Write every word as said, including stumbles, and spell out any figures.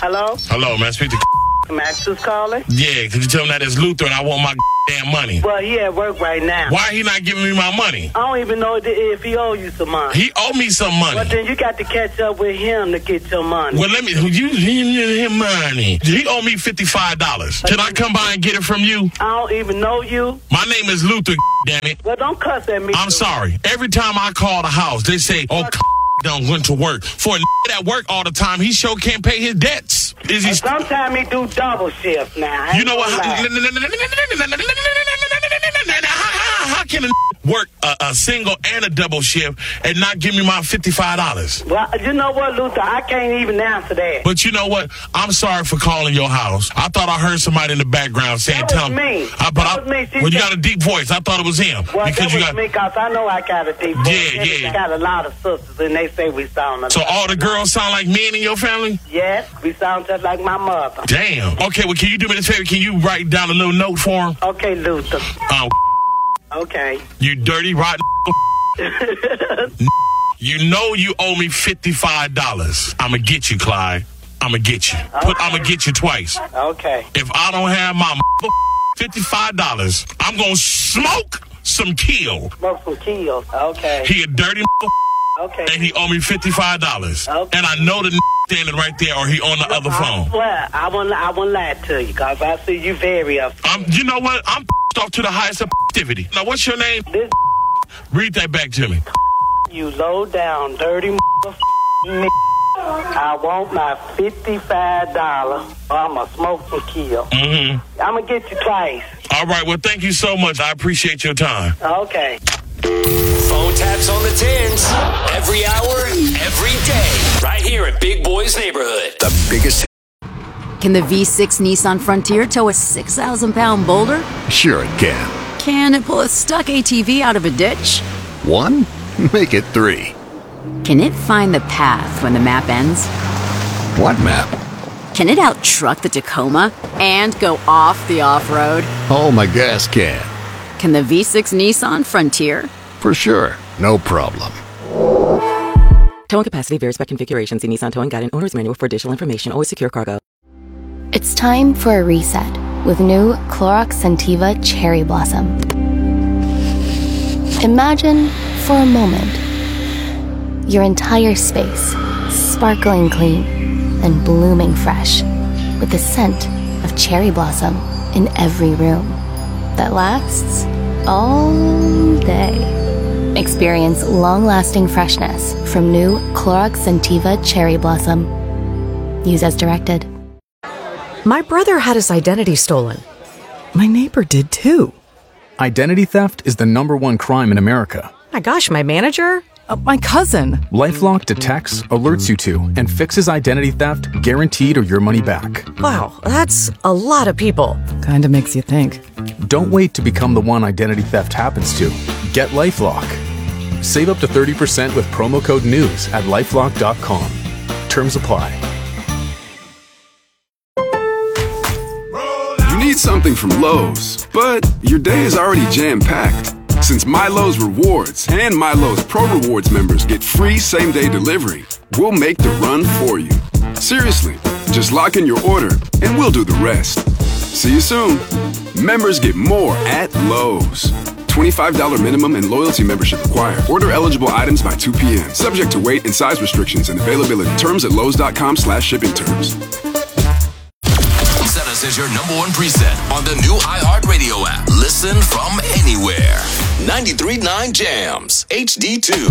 Hello? Hello, man. Speak to Max is calling? Yeah, could you tell him that it's Luther and I want my damn money? Well, he at work right now. Why he not giving me my money? I don't even know if he owe you some money. He owe me some money. Well, then you got to catch up with him to get your money. Well, let me, you give him money. He owe me fifty-five dollars. Can I come by and get it from you? I don't even know you. My name is Luther, damn it. Well, don't cuss at me. I'm sorry. Every time I call the house, they say, oh, done went to work. For a that work all the time, he sure can't pay his debts. Is he? Sometimes he do double shift now. You know what? How can a work a, a single and a double shift and not give me my fifty-five dollars? Well, you know what, Luther? I can't even answer that. But you know what? I'm sorry for calling your house. I thought I heard somebody in the background saying, that tell was me. I, but that I, was me. See, well, you got a deep voice. I thought it was him. Well, because that you was got me, because I know I got a deep voice. Yeah, yeah. I got a lot of sisters, and they say we sound alike. So all the girls sound like men in your family? Yes, we sound just like my mother. Damn. Okay, well, can you do me this favor? Can you write down a little note for him? Okay, Luther. Um, okay. You dirty, rotten You know you owe me fifty-five dollars. I'm going to get you, Clyde. I'm going to get you. Okay. Put, I'm going to get you twice. Okay. If I don't have my fifty-five dollars, I'm going to smoke some kill. Smoke some kills. Okay. He a dirty okay. and he owe me fifty-five dollars. Okay. And I know the standing right there or he on the other phone. I swear, I won't, I won't lie to you, because I see you very upset. I'm, you know what? I'm off to the highest of activity. Now, what's your name? This Read that back to me. You low down, dirty me. I want my fifty-five dollars or I'm going to smoke some kill. Mm-hmm. I'm going to get you twice. All right. Well, thank you so much. I appreciate your time. Okay. Phone taps on the tens. Every hour, every day. Right here at Big Boy's Neighborhood. The biggest. Can the V six Nissan Frontier tow a six thousand pound boulder? Sure it can. Can it pull a stuck A T V out of a ditch? One? Make it three. Can it find the path when the map ends? What map? Can it out-truck the Tacoma and go off the off-road? Oh, my gas can. Can the V six Nissan Frontier? For sure. No problem. Towing capacity varies by configuration. See Nissan Towing Guide and Owner's Manual for additional information. Always secure cargo. It's time for a reset with new Clorox Scentiva Cherry Blossom. Imagine, for a moment, your entire space sparkling clean and blooming fresh with the scent of cherry blossom in every room that lasts all day. Experience long-lasting freshness from new Clorox Scentiva Cherry Blossom. Use as directed. My brother had his identity stolen. My neighbor did too. Identity theft is the number one crime in America. My gosh, my manager? Uh, my cousin. LifeLock detects, alerts you to, and fixes identity theft guaranteed or your money back. Wow, that's a lot of people. Kinda makes you think. Don't wait to become the one identity theft happens to. Get LifeLock. Save up to thirty percent with promo code NEWS at lifelock dot com. Terms apply. You need something from Lowe's, but your day is already jam-packed. Since MyLowe's Rewards and MyLowe's Pro Rewards members get free same-day delivery, we'll make the run for you. Seriously, just lock in your order and we'll do the rest. See you soon. Members get more at Lowe's. twenty-five dollars minimum and loyalty membership required. Order eligible items by two p.m. Subject to weight and size restrictions and availability. Terms at lowes.com slash shipping terms. Set us as your number one preset on the new iHeartRadio app. Listen from anywhere. ninety-three point nine Jams, H D two.